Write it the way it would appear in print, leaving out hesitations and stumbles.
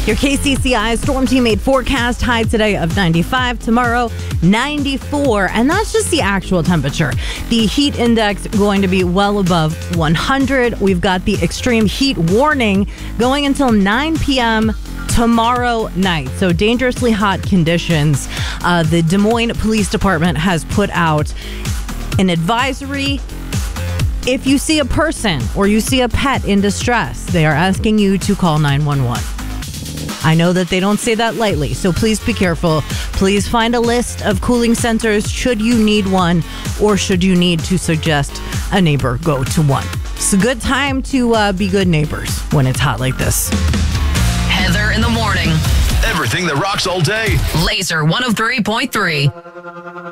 Your KCCI Storm Team 8 forecast, high today of 95, tomorrow 94, and that's just the actual temperature. The heat index going to be well above 100. We've got the extreme heat warning going until 9 p.m. tomorrow night. So dangerously hot conditions. The Des Moines Police Department has put out an advisory. If you see a person or you see a pet in distress, they are asking you to call 911. I know that they don't say that lightly, so please be careful. Please find a list of cooling centers should you need one, or should you need to suggest a neighbor go to one. It's a good time to be good neighbors when it's hot like this. Heather in the morning. Everything that rocks all day. Laser 103.3.